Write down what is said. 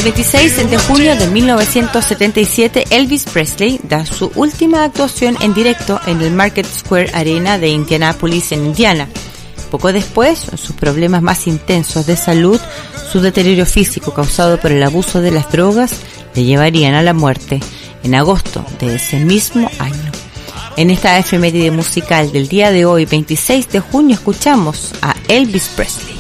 26 de junio de 1977, Elvis Presley da su última actuación en directo en el Market Square Arena de Indianápolis, en Indiana. Poco después, sus problemas más intensos de salud, su deterioro físico causado por el abuso de las drogas, le llevarían a la muerte en agosto de ese mismo año. En esta efeméride musical del día de hoy, 26 de junio, escuchamos a Elvis Presley.